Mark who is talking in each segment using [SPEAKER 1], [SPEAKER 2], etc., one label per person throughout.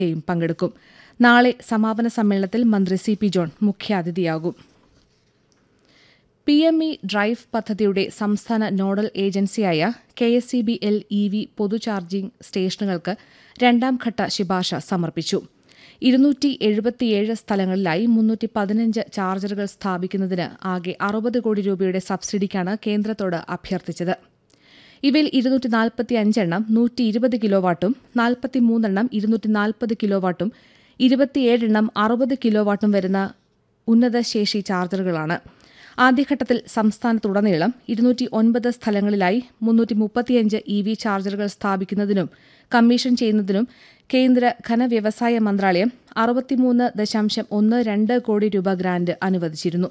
[SPEAKER 1] പങ്കെടുക്കും. നാളെ സമാപന സമ്മേളനത്തിൽ മന്ത്രി CP ജോൺ മുഖ്യാതിഥിയാകും. PME ഡ്രൈവ് പദ്ധതിയുടെ സംസ്ഥാന നോഡൽ ഏജൻസിയായ KSEB-L EV പൊതു ചാർജിംഗ് സ്റ്റേഷനുകൾക്ക് രണ്ടാംഘട്ട ശുപാർശ സമർപ്പിച്ചു. 277 സ്ഥലങ്ങളിലായി 315 ചാർജറുകൾ സ്ഥാപിക്കുന്നതിന് ആകെ 60 കോടി രൂപയുടെ സബ്സിഡിക്കാണ് കേന്ദ്രത്തോട് അഭ്യർത്ഥിച്ചത്. ഇവയിൽ 245 എണ്ണം 120 കിലോവാട്ടും 43 എണ്ണം 240 കിലോവാട്ടും 27 എണ്ണം 60 കിലോവാട്ടും വരുന്ന ഉന്നതശേഷി ചാർജറുകളാണ്. ആദ്യഘട്ടത്തിൽ സംസ്ഥാനത്തുടനീളം 209 സ്ഥലങ്ങളിലായി 335 EV ചാർജറുകൾ സ്ഥാപിക്കുന്നതിനും കമ്മീഷൻ ചെയ്യുന്നതിനും കേന്ദ്ര ഖനവ്യവസായ മന്ത്രാലയം 63.12 കോടി രൂപ ഗ്രാന്റ് അനുവദിച്ചിരുന്നു.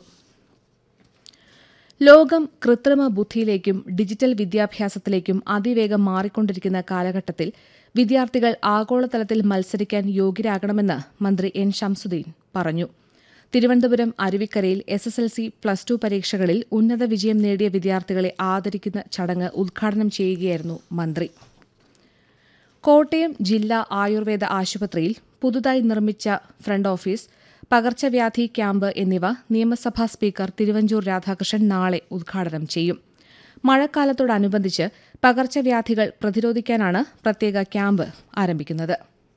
[SPEAKER 1] ലോകം കൃത്രിമ ബുദ്ധിയിലേക്കും ഡിജിറ്റൽ വിദ്യാഭ്യാസത്തിലേക്കും അതിവേഗം മാറിക്കൊണ്ടിരിക്കുന്ന കാലഘട്ടത്തിൽ വിദ്യാർത്ഥികൾ ആഗോളതലത്തിൽ മത്സരിക്കാൻ യോഗ്യരാകണമെന്ന് മന്ത്രി N. ഷംസുദ്ദീൻ പറഞ്ഞു. തിരുവനന്തപുരം അരുവിക്കരയിൽ SSLC +2 പരീക്ഷകളിൽ ഉന്നത വിജയം നേടിയ വിദ്യാർത്ഥികളെ ആദരിക്കുന്ന ചടങ്ങ് ഉദ്ഘാടനം ചെയ്യുകയായിരുന്നു മന്ത്രി. കോട്ടയം ജില്ലാ ആയുർവേദ ആശുപത്രിയിൽ പുതുതായി നിർമ്മിച്ച ഫ്രണ്ട് ഓഫീസ്, പകർച്ചവ്യാധി ക്യാമ്പ് എന്നിവ നിയമസഭാ സ്പീക്കർ തിരുവഞ്ചൂർ രാധാകൃഷ്ണൻ നാളെ ഉദ്ഘാടനം ചെയ്യും. മഴക്കാലത്തോടനുബന്ധിച്ച് പകർച്ചവ്യാധികൾ പ്രതിരോധിക്കാനാണ് പ്രത്യേക ക്യാമ്പ് ആരംഭിക്കുന്നത്.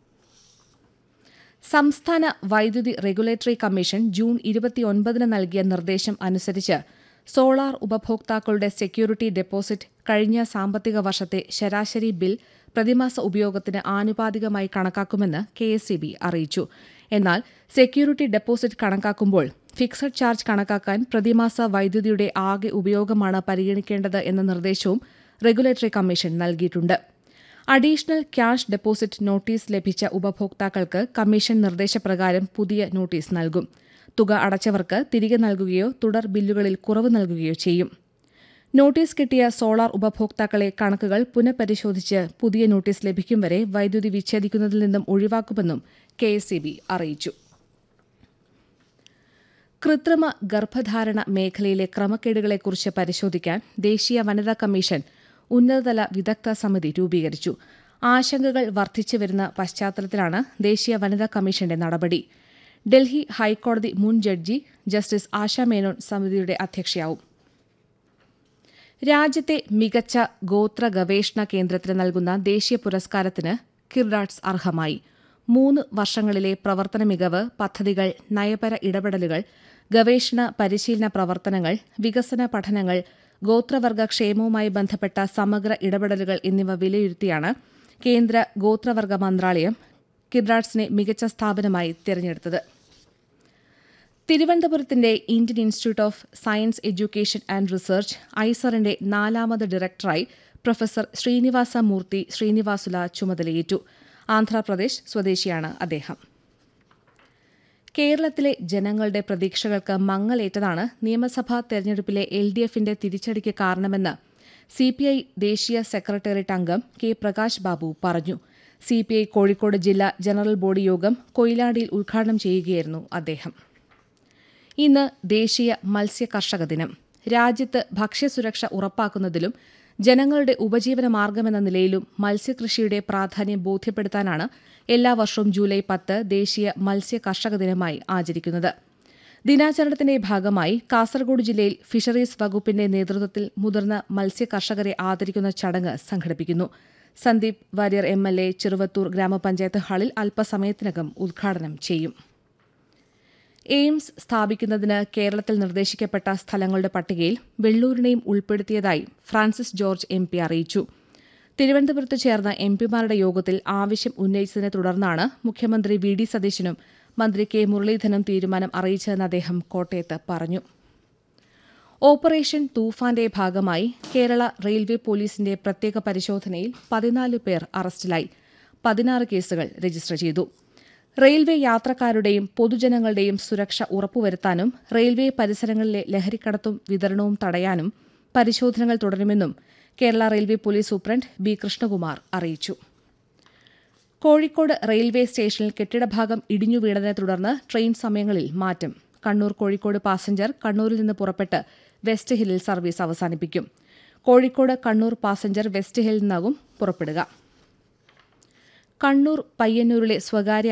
[SPEAKER 1] സംസ്ഥാന വൈദ്യുതി റെഗുലേറ്ററി കമ്മീഷൻ ജൂൺ 29 നൽകിയ നിർദ്ദേശം അനുസരിച്ച് സോളാർ ഉപഭോക്താക്കളുടെ സെക്യൂരിറ്റി ഡെപ്പോസിറ്റ് കഴിഞ്ഞ സാമ്പത്തിക വർഷത്തെ ശരാശരി ബിൽ പ്രതിമാസ ഉപയോഗത്തിന് ആനുപാതികമായി കണക്കാക്കുമെന്ന് KSEB അറിയിച്ചു. എന്നാൽ സെക്യൂരിറ്റി ഡെപ്പോസിറ്റ് കണക്കാക്കുമ്പോൾ ഫിക്സഡ് ചാർജ് കണക്കാക്കാൻ പ്രതിമാസ വൈദ്യുതിയുടെ ആകെ ഉപയോഗമാണ് പരിഗണിക്കേണ്ടത് എന്ന നിർദ്ദേശവും റെഗുലേറ്ററി കമ്മീഷൻ നൽകിയിട്ടുണ്ട്. അഡീഷണൽ ക്യാഷ് ഡെപ്പോസിറ്റ് നോട്ടീസ് ലഭിച്ച ഉപഭോക്താക്കൾക്ക് കമ്മീഷൻ നിർദ്ദേശപ്രകാരം പുതിയ നോട്ടീസ് നൽകും. തുക അടച്ചവർക്ക് തിരികെ നൽകുകയോ തുടർ ബില്ലുകളിൽ കുറവ് നൽകുകയോ ചെയ്യും. നോട്ടീസ് കിട്ടിയ സോളാർ ഉപഭോക്താക്കളെ കണക്കുകൾ പുനഃപരിശോധിച്ച് പുതിയ നോട്ടീസ് ലഭിക്കും വരെ വൈദ്യുതി വിച്ഛേദിക്കുന്നതിൽ നിന്നും ഒഴിവാക്കുമെന്നും KSEB അറിയിച്ചു. കൃത്രിമ ഗർഭധാരണ മേഖലയിലെ ക്രമക്കേടുകളെക്കുറിച്ച് പരിശോധിക്കാൻ ദേശീയ വനിതാ കമ്മീഷൻ ഉന്നതതല വിദഗ്ധ സമിതി രൂപീകരിച്ചു. ആശങ്കകൾ വർദ്ധിച്ചുവരുന്ന പശ്ചാത്തലത്തിലാണ് ദേശീയ വനിതാ കമ്മീഷന്റെ നടപടി. ഡൽഹി ഹൈക്കോടതി മുൻ ജഡ്ജി ജസ്റ്റിസ് ആശ മേനോൻ സമിതിയുടെ അധ്യക്ഷയാവും. രാജ്യത്തെ മികച്ച ഗോത്ര ഗവേഷണ കേന്ദ്രത്തിന് നൽകുന്ന ദേശീയ പുരസ്കാരത്തിന് കിർഡാട്സ് അർഹമായി. 3 വർഷങ്ങളിലെ പ്രവർത്തന മികവ്, പദ്ധതികൾ, നയപര ഇടപെടലുകൾ, ഗവേഷണ പരിശീലന പ്രവർത്തനങ്ങൾ, വികസന പഠനങ്ങൾ, ഗോത്രവർഗ ക്ഷേമവുമായി ബന്ധപ്പെട്ട സമഗ്ര ഇടപെടലുകൾ എന്നിവ വിലയിരുത്തിയാണ് കേന്ദ്ര ഗോത്രവർഗ മന്ത്രാലയം കിർഡാട്സിനെ മികച്ച സ്ഥാപനമായി തിരഞ്ഞെടുത്തത്. തിരുവനന്തപുരത്തിന്റെ Indian institute of science education and research ഐസറിന്റെ 4ാമത് ഡയറക്ടറായി പ്രൊഫസർ ശ്രീനിവാസ മൂർത്തി ശ്രീനിവാസുല ചുമതലയേറ്റു. ആന്ധ്രാപ്രദേശ് സ്വദേശിയാണ് അദ്ദേഹം. കേരളത്തിലെ ജനങ്ങളുടെ പ്രതീക്ഷകൾക്ക് മങ്ങലേറ്റതാണ് നിയമസഭാ തെരഞ്ഞെടുപ്പിലെ LDFന്റെ തിരിച്ചടിക്ക് കാരണമെന്ന് CPI ദേശീയ സെക്രട്ടേറിയറ്റ് അംഗം K. പ്രകാശ് ബാബു പറഞ്ഞു. CPI കോഴിക്കോട് ജില്ലാ ജനറൽ ബോഡി യോഗം കൊയിലാണ്ടിയിൽ ഉദ്ഘാടനം ചെയ്യുകയായിരുന്നു അദ്ദേഹം. ഇന്ന് ദേശീയ മത്സ്യ കർഷക ദിനം. രാജ്യത്ത് ഭക്ഷ്യസുരക്ഷ ഉറപ്പാക്കുന്നതിലും ജനങ്ങളുടെ ഉപജീവന മാർഗമെന്ന നിലയിലും മത്സ്യകൃഷിയുടെ പ്രാധാന്യം ബോധ്യപ്പെടുത്താനാണ് എല്ലാ വർഷവും ജൂലൈ 10 ദേശീയ മത്സ്യ കർഷക ദിനമായി ആചരിക്കുന്നത്. ദിനാചരണത്തിന്റെ ഭാഗമായി കാസർഗോഡ് ജില്ലയിൽ ഫിഷറീസ് വകുപ്പിന്റെ നേതൃത്വത്തിൽ മുതിർന്ന മത്സ്യ കർഷകരെ ആദരിക്കുന്ന ചടങ്ങ് സംഘടിപ്പിക്കുന്നു. സന്ദീപ് വാര്യർ MLA ചെറുവത്തൂർ ഗ്രാമപഞ്ചായത്ത് ഹാളിൽ അല്പസമയത്തിനകം ഉദ്ഘാടനം ചെയ്യും. എയിംസ് സ്ഥാപിക്കുന്നതിന് കേരളത്തിൽ നിർദ്ദേശിക്കപ്പെട്ട സ്ഥലങ്ങളുടെ പട്ടികയിൽ വെള്ളൂരിനെയും ഉൾപ്പെടുത്തിയതായി ഫ്രാൻസിസ് ജോർജ് MP അറിയിച്ചു. തിരുവനന്തപുരത്ത് ചേർന്ന MPമാരുടെ യോഗത്തിൽ ആവശ്യം ഉന്നയിച്ചതിനെ തുടർന്നാണ് മുഖ്യമന്ത്രി VD സതീശനും മന്ത്രി K. മുരളീധരനും തീരുമാനം അറിയിച്ചതെന്ന് അദ്ദേഹം കോട്ടയത്ത് പറഞ്ഞു. ഓപ്പറേഷൻ തൂഫാന്റെ ഭാഗമായി കേരള റെയിൽവേ പോലീസിന്റെ പ്രത്യേക പരിശോധനയിൽ 14 പേർ അറസ്റ്റിലായി. 16 കേസുകൾ രജിസ്റ്റർ ചെയ്തു. റെയിൽവേ യാത്രക്കാരുടെയും പൊതുജനങ്ങളുടെയും സുരക്ഷ ഉറപ്പുവരുത്താനും റെയിൽവേ പരിസരങ്ങളിലെ ലഹരിക്കടത്തും വിതരണവും തടയാനും പരിശോധനകൾ തുടരുമെന്നും Kerala railway police superintendent B. Krishnakumar അറിയിച്ചു. കോഴിക്കോട് റെയിൽവേ സ്റ്റേഷനിൽ കെട്ടിടഭാഗം ഇടിഞ്ഞു വീണതിനെ തുടർന്ന് ട്രെയിൻ സമയങ്ങളിൽ മാറ്റം. കണ്ണൂർ കോഴിക്കോട് പാസഞ്ചർ കണ്ണൂരിൽ നിന്ന് പുറപ്പെട്ട് വെസ്റ്റ് ഹില്ലിൽ സർവീസ് അവസാനിപ്പിക്കും. കോഴിക്കോട് കണ്ണൂർ പാസഞ്ചർ വെസ്റ്റ് ഹില്ലിൽ നിന്നാകും പുറപ്പെടുക. കണ്ണൂർ പയ്യന്നൂരിലെ സ്വകാര്യ